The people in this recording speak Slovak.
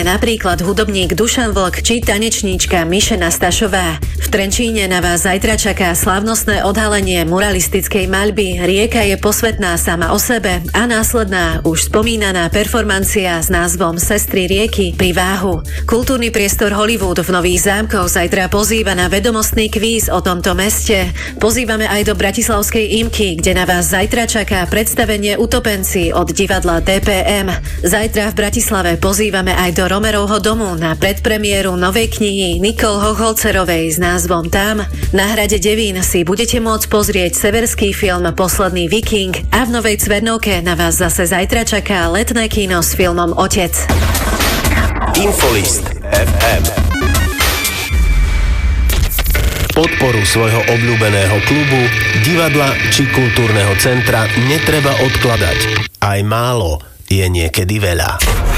napríklad hudobník Dušan Vlk či tanečníčka Mišena Stašová. V Trenčíne na vás zajtra čaká slávnostné odhalenie muralistickej maľby Rieka je posvätná sama o sebe a následná už spomínaná performancia s názvom Sestry rieky pri Váhu. Kultúrny priestor Hollywood v Nových Zámkoch zajtra pozýva na vedomostný kvíz o tomto meste. Pozývame aj do bratislavskej IMKY, kde na vás zajtra čaká predstavenie Utopenci od divadla DPM. Zajtra v Bratislave pozývame aj do Romerovho domu na predpremiéru novej knihy Nicole Hochholcerovej s názvom Tam. Na hrade Devín si budete môcť pozrieť severský film Posledný viking a v Novej Cvernovke na vás zase zajtra čaká letné kino s filmom Otec. Infolist FM. Podporu svojho obľúbeného klubu, divadla či kultúrneho centra netreba odkladať. Aj málo je niekedy veľa.